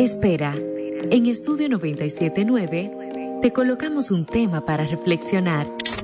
Espera, en Estudio 979 te colocamos un tema para reflexionar.